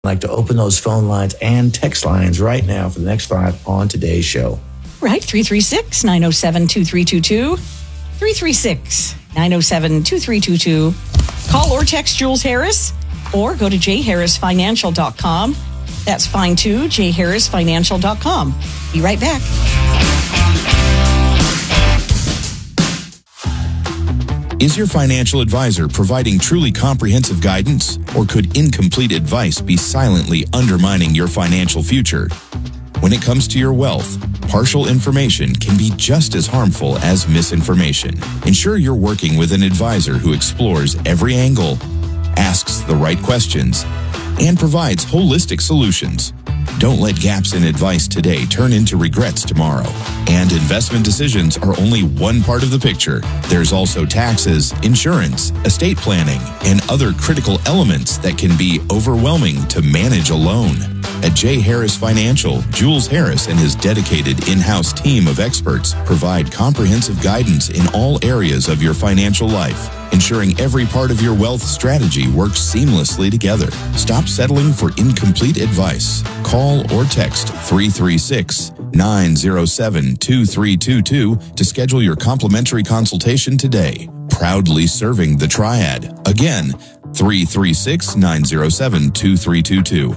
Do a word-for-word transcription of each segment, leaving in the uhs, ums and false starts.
I'd like to open those phone lines and text lines right now for the next five on today's show. Right, three three six, nine oh seven, two three two two, three three six, nine oh seven, two three two two. Call or text Jules Harris, or go to j harris financial dot com. That's fine too, j harris financial dot com. Be right back. Is your financial advisor providing truly comprehensive guidance, or could incomplete advice be silently undermining your financial future? When it comes to your wealth, partial information can be just as harmful as misinformation. Ensure you're working with an advisor who explores every angle, asks the right questions, and provides holistic solutions. Don't let gaps in advice today turn into regrets tomorrow. And investment decisions are only one part of the picture. There's also taxes, insurance, estate planning, and other critical elements that can be overwhelming to manage alone. At J. Harris Financial, Jules Harris and his dedicated in-house team of experts provide comprehensive guidance in all areas of your financial life, ensuring every part of your wealth strategy works seamlessly together. Stop settling for incomplete advice. Call or text three three six, nine oh seven, two three two two to schedule your complimentary consultation today. Proudly serving the Triad. Again, three three six, nine oh seven, two three two two.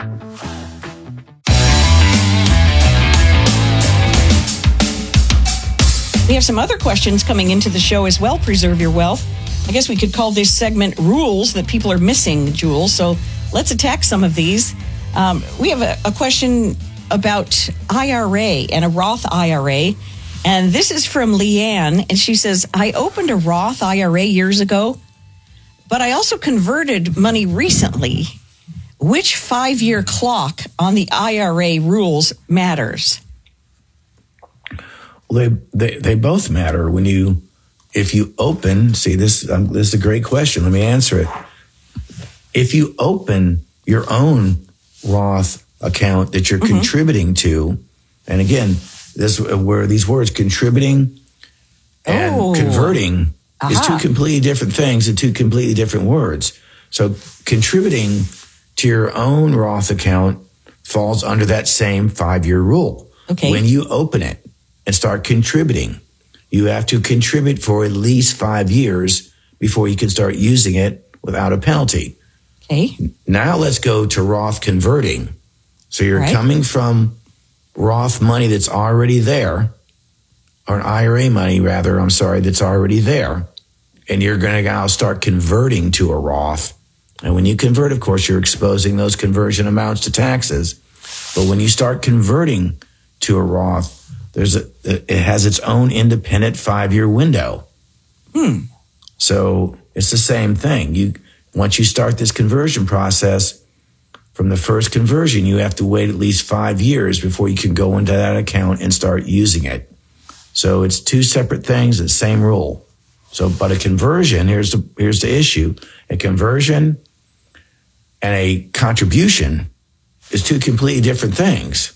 We have some other questions coming into the show as well. Preserve your wealth. I guess we could call this segment rules that people are missing, Jules. So let's attack some of these. Um, we have a, a question about I R A and a Roth I R A. And this is from Leanne. And she says, I opened a Roth I R A years ago, but I also converted money recently. Which five-year clock on the I R A rules matters? Well, they, they, they both matter when you, if you open, see this, um, this is a great question. Let me answer it. If you open your own Roth account that you're mm-hmm. contributing to, and again, this where these words contributing and oh. converting Aha. is two completely different things and two completely different words. So contributing to your own Roth account falls under that same five-year rule. Okay. When you open it and start contributing, you have to contribute for at least five years before you can start using it without a penalty. Okay. Now let's go to Roth converting. So you're right. coming from Roth money that's already there, or an I R A money rather, I'm sorry, that's already there. And you're going to now start converting to a Roth. And when you convert, of course, you're exposing those conversion amounts to taxes. But when you start converting to a Roth, there's a, it has its own independent five-year window. Hmm. So it's the same thing. You once you start this conversion process, from the first conversion, you have to wait at least five years before you can go into that account and start using it. So it's two separate things, the same rule. So, but a conversion, here's the here's the issue: a conversion and a contribution is two completely different things.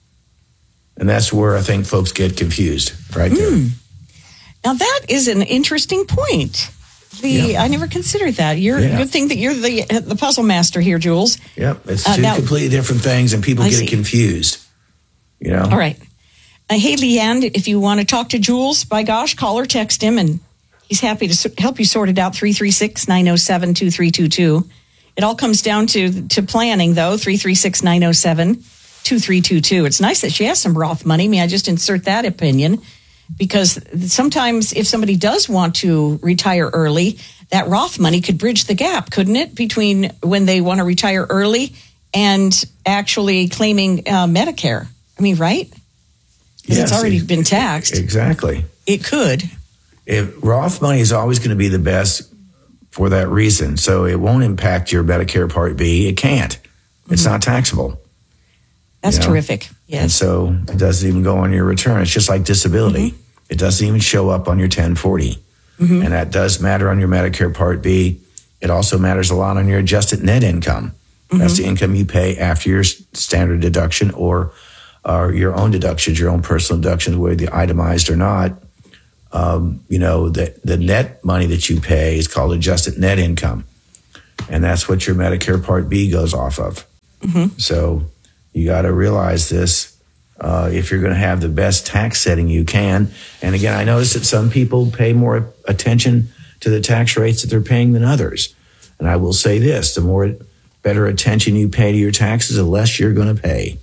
And that's where I think folks get confused, right there. Mm. Now, that is an interesting point. The yeah. I never considered that. You're yeah. you think that you're the the puzzle master here, Jules. Yep, it's uh, two now, completely different things, and people I get see. confused. You know. All right. Uh, hey, Leanne, if you want to talk to Jules, by gosh, call or text him, and he's happy to so- help you sort it out. three three six, nine oh seven, two three two two. It all comes down to to planning, though. three three six, nine oh seven, two three two two. It's nice that she has some Roth money. May I just insert that opinion? Because sometimes if somebody does want to retire early, that Roth money could bridge the gap, couldn't it, between when they want to retire early and actually claiming uh, Medicare? I mean, right? Because Yes, it's already it- been taxed. Exactly. It could. If Roth money is always going to be the best for that reason, so it won't impact your Medicare Part B. It can't. It's Mm-hmm. not taxable. That's You know? terrific. Yes. And so it doesn't even go on your return. It's just like disability. Mm-hmm. It doesn't even show up on your ten forty. Mm-hmm. And that does matter on your Medicare Part B. It also matters a lot on your adjusted net income. Mm-hmm. That's the income you pay after your standard deduction or, or your own deductions, your own personal deductions, whether they're itemized or not. Um, you know, the, the net money that you pay is called adjusted net income. And that's what your Medicare Part B goes off of. Mm-hmm. So you got to realize this uh, if you're going to have the best tax setting you can. And again, I notice that some people pay more attention to the tax rates that they're paying than others. And I will say this, the more better attention you pay to your taxes, the less you're going to pay.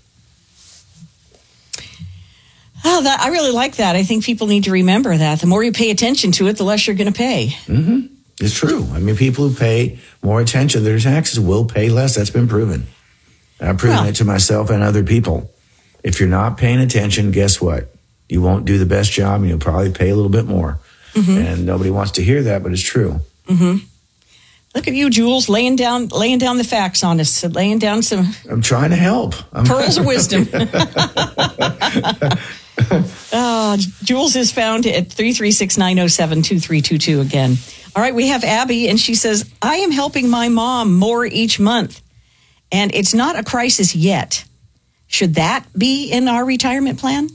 Oh, that, I really like that. I think people need to remember that. The more you pay attention to it, the less you're going to pay. Mm-hmm. It's true. I mean, people who pay more attention to their taxes will pay less. That's been proven. I've proven well, it to myself and other people. If you're not paying attention, guess what? You won't do the best job and you'll probably pay a little bit more. Mm-hmm. And nobody wants to hear that, but it's true. Mm-hmm. Look at you, Jules, laying down laying down the facts on us, laying down some... I'm trying to help. I'm pearls of wisdom. uh, Jules is found at three three six, nine oh seven, two three two two again. All right, we have Abby, and she says, I am helping my mom more each month, and it's not a crisis yet. Should that be in our retirement plan?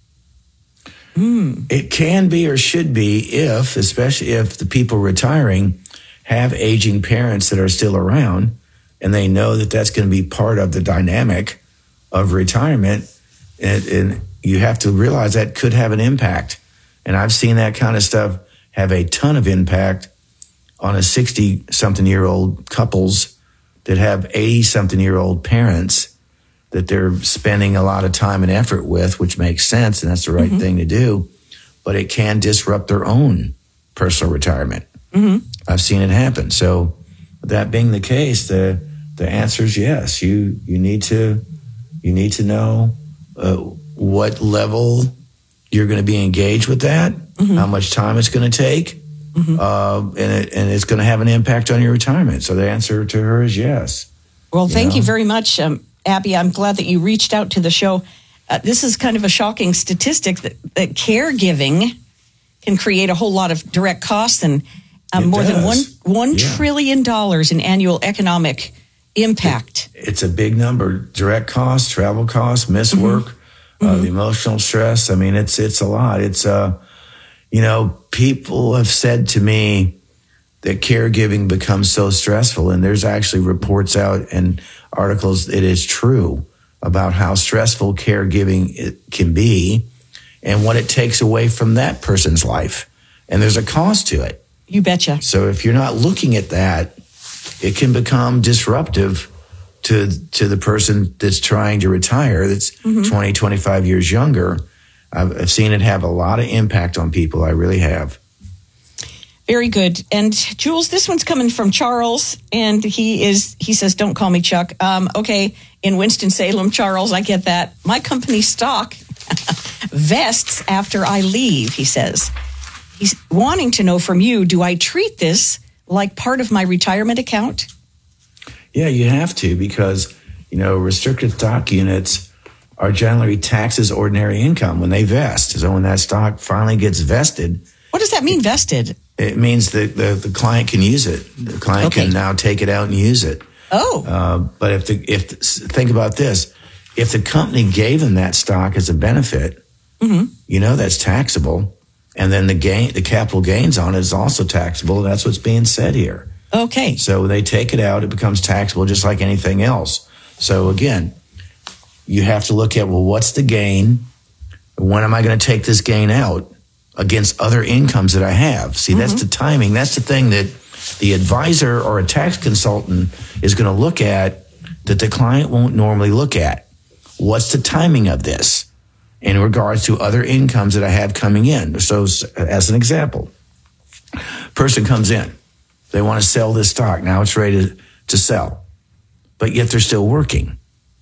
Mm. It can be or should be if, especially if the people retiring have aging parents that are still around and they know that that's going to be part of the dynamic of retirement. And, and you have to realize that could have an impact. And I've seen that kind of stuff have a ton of impact on a sixty-something-year-old couples that have eighty-something-year-old parents that they're spending a lot of time and effort with, which makes sense, and that's the right mm-hmm. thing to do. But it can disrupt their own personal retirement. Mm-hmm. I've seen it happen. So that being the case, the the answer is yes. You you need to you need to know uh, what level you're going to be engaged with that, mm-hmm. how much time it's going to take, mm-hmm. uh, and it, and it's going to have an impact on your retirement. So the answer to her is yes. Well, you thank know? you very much, um, Abby. I'm glad that you reached out to the show. Uh, this is kind of a shocking statistic that, that caregiving can create a whole lot of direct costs and um, more does. than one one yeah. trillion dollars in annual economic impact. It, it's a big number. Direct costs, travel costs, missed mm-hmm. work, uh, mm-hmm. the emotional stress. I mean, it's it's a lot. It's uh, you know, people have said to me that caregiving becomes so stressful, and there's actually reports out and articles. It is true about how stressful caregiving it can be, and what it takes away from that person's life. And there's a cost to it. You betcha. So if you're not looking at that, it can become disruptive to to the person that's trying to retire, that's mm-hmm. twenty, twenty-five years younger. I've, I've seen it have a lot of impact on people. I really have. Very good. And Jules, this one's coming from Charles, and he is he says, don't call me Chuck. Um, okay, in Winston-Salem, Charles, I get that. My company stock vests after I leave, he says. He's wanting to know from you, do I treat this like part of my retirement account? Yeah, you have to, because, you know, restricted stock units are generally taxed as ordinary income when they vest. So when that stock finally gets vested. What does that mean, vested? It means that the, the client can use it. The client okay. can now take it out and use it. Oh. Uh, but if the, if think about this, if the company gave them that stock as a benefit, mm-hmm. you know that's taxable. And then the gain, the capital gains on it is also taxable. That's what's being said here. Okay. So when they take it out, it becomes taxable just like anything else. So again, you have to look at, well, what's the gain? When am I going to take this gain out against other incomes that I have? See, mm-hmm. that's the timing. That's the thing that the advisor or a tax consultant is going to look at that the client won't normally look at. What's the timing of this in regards to other incomes that I have coming in? So as an example, person comes in, they want to sell this stock. Now it's ready to, to sell, but yet they're still working.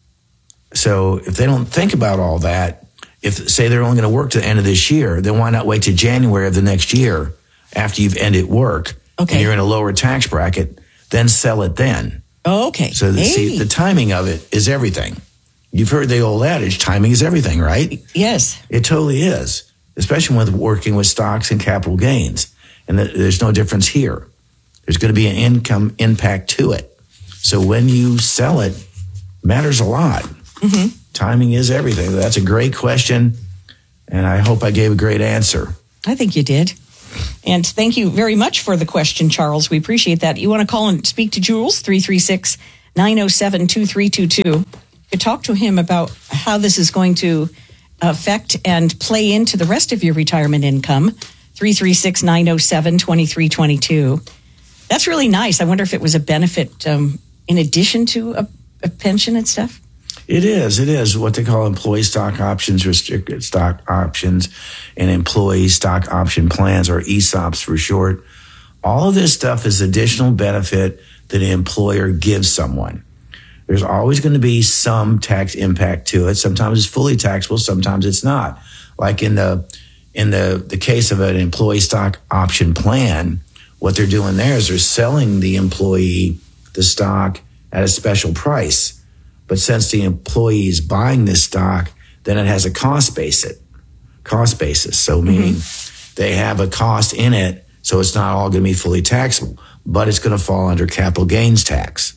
So if they don't think about all that, if say they're only going to work to the end of this year, then why not wait to January of the next year after you've ended work okay. and you're in a lower tax bracket, then sell it then. Oh, okay. So the, hey. see, the timing of it is everything. You've heard the old adage, timing is everything, right? Yes. It totally is, especially with working with stocks and capital gains. And there's no difference here. There's going to be an income impact to it. So when you sell it, matters a lot. Mm-hmm. Timing is everything. That's a great question, and I hope I gave a great answer. I think you did. And thank you very much for the question, Charles. We appreciate that. You want to call and speak to Jules, three three six, nine oh seven, two three two two. You could talk to him about how this is going to affect and play into the rest of your retirement income, three three six, nine oh seven, two three two two. That's really nice. I wonder if it was a benefit um, in addition to a, a pension and stuff? It is. It is what they call employee stock options, restricted stock options, and employee stock option plans, or E S O Ps for short. All of this stuff is additional benefit that an employer gives someone. There's always going to be some tax impact to it. Sometimes it's fully taxable, sometimes it's not. Like in the in the, the case of an employee stock option plan, what they're doing there is they're selling the employee the stock at a special price. But since the employee is buying this stock, then it has a cost basis. Cost basis. So meaning mm-hmm. they have a cost in it, so it's not all going to be fully taxable, but it's going to fall under capital gains tax.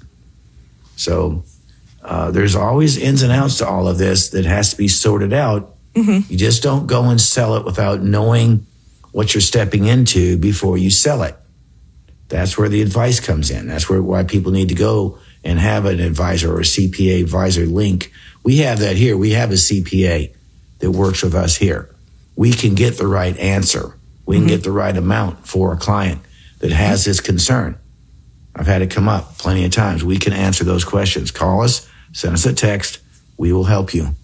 So uh, there's always ins and outs to all of this that has to be sorted out. Mm-hmm. You just don't go and sell it without knowing what you're stepping into before you sell it. That's where the advice comes in. That's where why people need to go and have an advisor or a C P A advisor link. We have that here. We have a C P A that works with us here. We can get the right answer. We can mm-hmm. get the right amount for a client that has mm-hmm. this concern. I've had it come up plenty of times. We can answer those questions. Call us, send us a text. We will help you.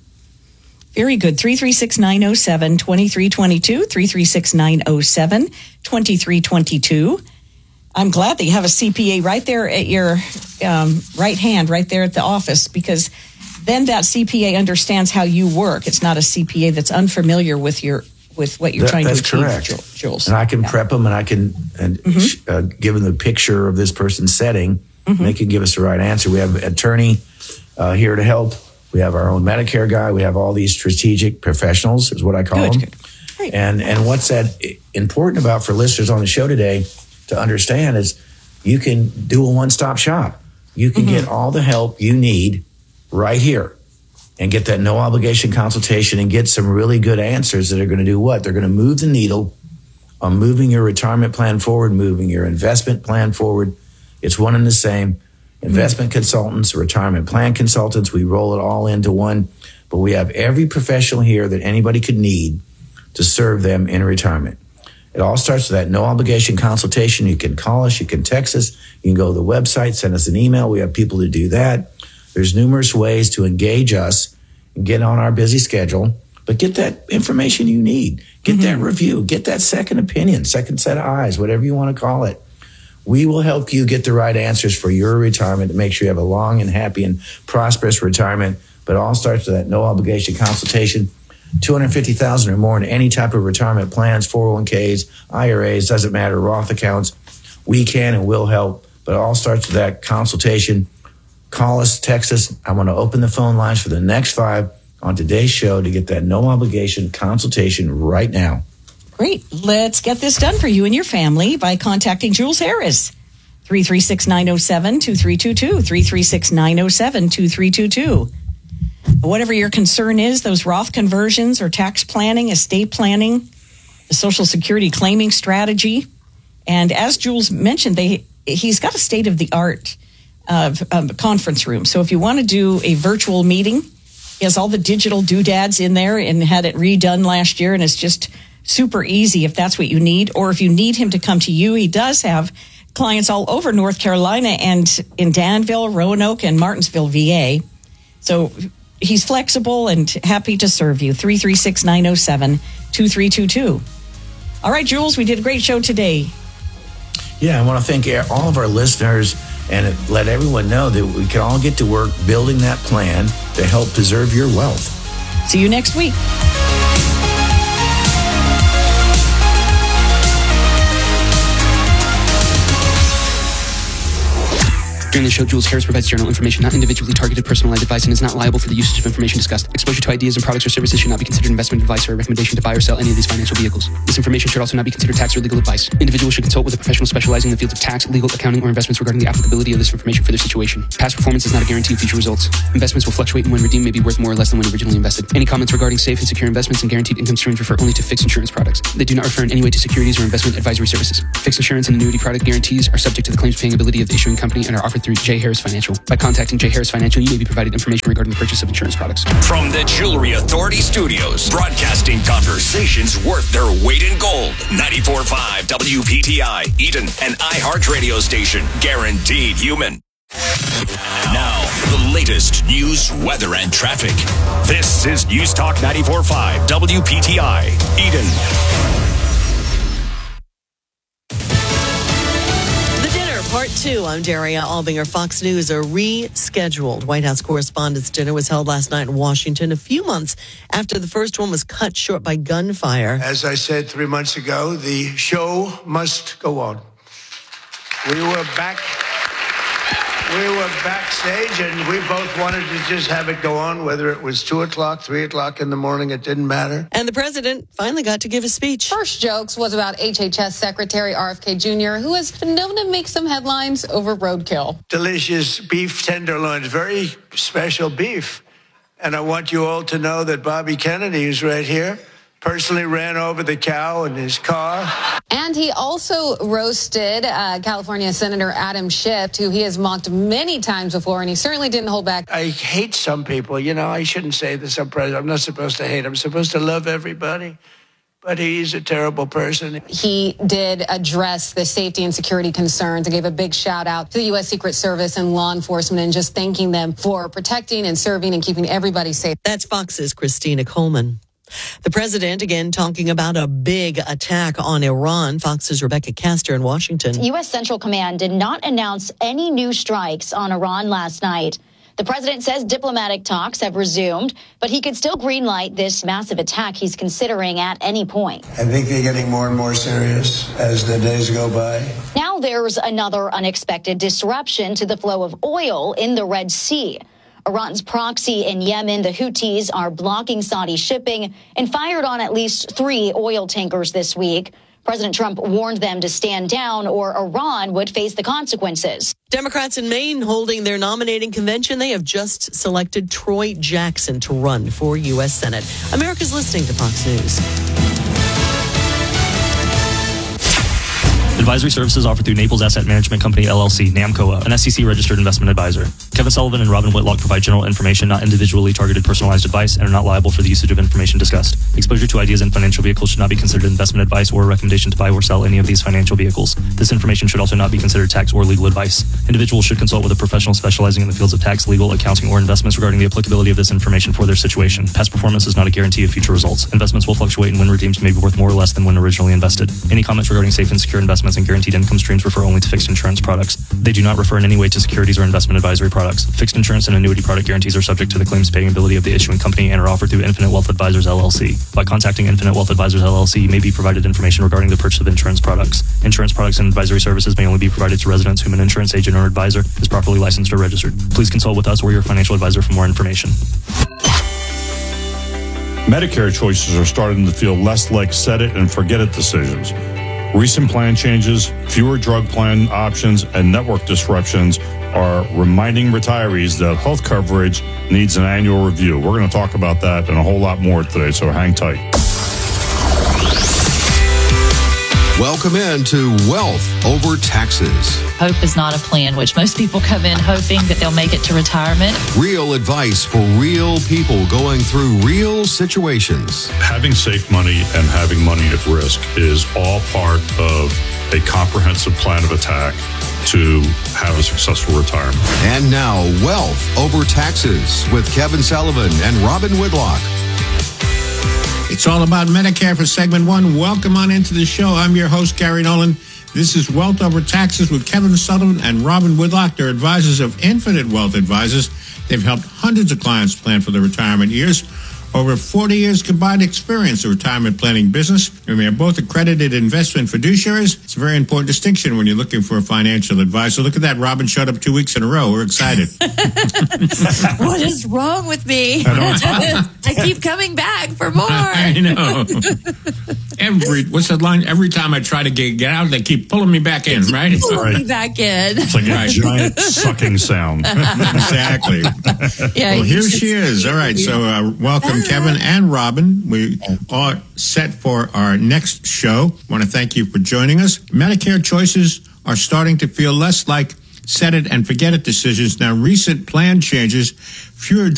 Very good. three three six, nine oh seven, two three two two, three three six, nine oh seven, two three two two. I'm glad that you have a C P A right there at your um, right hand, right there at the office, because then that C P A understands how you work. It's not a C P A that's unfulfilliar with your with what you're that, trying to achieve, correct. Jules. And I can yeah. prep them, and I can, and mm-hmm. uh, give them the picture of this person's setting, mm-hmm. and they can give us the right answer. We have an attorney uh, here to help. We have our own Medicare guy. We have all these strategic professionals, is what I call good, them. Good. Right. And and what's that important about for listeners on the show today to understand is you can do a one-stop shop. You can mm-hmm. get all the help you need right here and get that no obligation consultation and get some really good answers that are going to do what? They're going to move the needle on moving your retirement plan forward, moving your investment plan forward. It's one and the same. Investment mm-hmm. consultants, retirement plan consultants, we roll it all into one. But we have every professional here that anybody could need to serve them in retirement. It all starts with that no obligation consultation. You can call us, you can text us, you can go to the website, send us an email. We have people to do that. There's numerous ways to engage us and get on our busy schedule, but get that information you need. Get mm-hmm. that review, get that second opinion, second set of eyes, whatever you want to call it. We will help you get the right answers for your retirement to make sure you have a long and happy and prosperous retirement. But it all starts with that no obligation consultation. two hundred fifty thousand dollars or more in any type of retirement plans, four oh one k's, I R As, doesn't matter, Roth accounts. We can and will help, but it all starts with that consultation. Call us, text us. I want to open the phone lines for the next five on today's show to get that no obligation consultation right now. Great. Let's get this done for you and your family by contacting Jules Harris. three three six, nine oh seven, two three two two, three three six, nine oh seven, two three two two. Whatever your concern is, those Roth conversions or tax planning, estate planning, the Social Security claiming strategy. And as Jules mentioned, they he's got a state-of-the-art uh, um, conference room. So if you want to do a virtual meeting, he has all the digital doodads in there and had it redone last year, and it's just super easy if that's what you need. Or if you need him to come to you, he does have clients all over North Carolina and in Danville, Roanoke, and Martinsville, V A. So he's flexible and happy to serve you. three three six, nine oh seven, two three two two. All right, Jules, we did a great show today. Yeah, I want to thank all of our listeners and let everyone know that we can all get to work building that plan to help preserve your wealth. See you next week. During the show, Jules Harris provides general information, not individually targeted personalized advice, and is not liable for the usage of information discussed. Exposure to ideas and products or services should not be considered investment advice or a recommendation to buy or sell any of these financial vehicles. This information should also not be considered tax or legal advice. Individuals should consult with a professional specializing in the fields of tax, legal, accounting, or investments regarding the applicability of this information for their situation. Past performance is not a guarantee of future results. Investments will fluctuate and when redeemed may be worth more or less than when originally invested. Any comments regarding safe and secure investments and guaranteed income streams refer only to fixed insurance products. They do not refer in any way to securities or investment advisory services. Fixed insurance and annuity product guarantees are subject to the claims paying ability of the issuing company and are offered through J. Harris Financial. By contacting J. Harris Financial, you may be provided information regarding the purchase of insurance products. From the Jewelry Authority Studios, broadcasting conversations worth their weight in gold. ninety-four point five W P T I, Eden, an iHeart radio station. Guaranteed human. Now, the latest news, weather, and traffic. This is News Talk ninety-four point five W P T I, Eden. Part two. I'm Daria Albinger. Fox News are rescheduled. White House Correspondents' Dinner was held last night in Washington, a few months after the first one was cut short by gunfire. As I said three months ago, the show must go on. We were back. We were backstage, and we both wanted to just have it go on, whether it was two o'clock, three o'clock in the morning, it didn't matter. And the president finally got to give a speech. First jokes was about H H S Secretary R F K Junior, who has been known to make some headlines over roadkill. Delicious beef tenderloins, very special beef. And I want you all to know that Bobby Kennedy, who's right here, personally ran over the cow in his car. And he also roasted uh, California Senator Adam Schiff, who he has mocked many times before, and he certainly didn't hold back. I hate some people. You know, I shouldn't say this. I'm president. I'm not supposed to hate. I'm supposed to love everybody. But he's a terrible person. He did address the safety and security concerns and gave a big shout out to the U S Secret Service and law enforcement and just thanking them for protecting and serving and keeping everybody safe. That's Fox's Christina Coleman. The president, again, talking about a big attack on Iran. Fox's Rebecca Castor in Washington. U S Central Command did not announce any new strikes on Iran last night. The president says diplomatic talks have resumed, but he could still greenlight this massive attack he's considering at any point. I think they're getting more and more serious as the days go by. Now there's another unexpected disruption to the flow of oil in the Red Sea. Iran's proxy in Yemen, the Houthis, are blocking Saudi shipping and fired on at least three oil tankers this week. President Trump warned them to stand down or Iran would face the consequences. Democrats in Maine holding their nominating convention. They have just selected Troy Jackson to run for U S Senate. America's listening to Fox News. Advisory services offered through Naples Asset Management Company, L L C, NAMCOA, an S E C-registered investment advisor. Kevin Sullivan and Robin Whitlock provide general information, not individually targeted personalized advice, and are not liable for the usage of information discussed. Exposure to ideas and financial vehicles should not be considered investment advice or a recommendation to buy or sell any of these financial vehicles. This information should also not be considered tax or legal advice. Individuals should consult with a professional specializing in the fields of tax, legal, accounting, or investments regarding the applicability of this information for their situation. Past performance is not a guarantee of future results. Investments will fluctuate and when redeemed may be worth more or less than when originally invested. Any comments regarding safe and secure investments and guaranteed income streams refer only to fixed insurance products. They do not refer in any way to securities or investment advisory products. Fixed insurance and annuity product guarantees are subject to the claims paying ability of the issuing company and are offered through Infinite Wealth Advisors, L L C. By contacting Infinite Wealth Advisors, L L C, you may be provided information regarding the purchase of insurance products. Insurance products and advisory services may only be provided to residents whom an insurance agent or advisor is properly licensed or registered. Please consult with us or your financial advisor for more information. Medicare choices are starting to feel less like set it and forget it decisions. Recent plan changes, fewer drug plan options, and network disruptions are reminding retirees that health coverage needs an annual review. We're going to talk about that and a whole lot more today, so hang tight. Welcome in to Wealth Over Taxes. Hope is not a plan, which most people come in hoping that they'll make it to retirement. Real advice for real people going through real situations. Having safe money and having money at risk is all part of a comprehensive plan of attack to have a successful retirement. And now, Wealth Over Taxes with Kevin Sullivan and Robin Whitlock. It's all about Medicare for segment one. Welcome on into the show. I'm your host, Gary Nolan. This is Wealth Over Taxes with Kevin Sullivan and Robin Whitlock. They're advisors of Infinite Wealth Advisors. They've helped hundreds of clients plan for their retirement years. over forty years combined experience in retirement planning business, and we are both accredited investment fiduciaries. It's a very important distinction when you're looking for a financial advisor. Look at that. Robin showed up two weeks in a row. We're excited. What is wrong with me? I I keep coming back for more. I know. Every, what's that line? Every time I try to get, get out, they keep pulling me back in, right? Pulling me back in. It's like a giant sucking sound. Exactly. Yeah, Well, you here should- she is. All right. So, uh, welcome, Kevin and Robin. We are set for our next show. Want to thank you for joining us. Medicare choices are starting to feel less like set it and forget it decisions. Now, recent plan changes, fewer